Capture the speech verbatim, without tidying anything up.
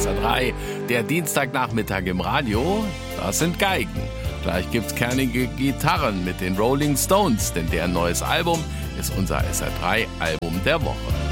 S R drei. Der Dienstagnachmittag im Radio, das sind Geigen. Gleich gibt's kernige Gitarren mit den Rolling Stones, denn deren neues Album ist unser S R drei Album der Woche.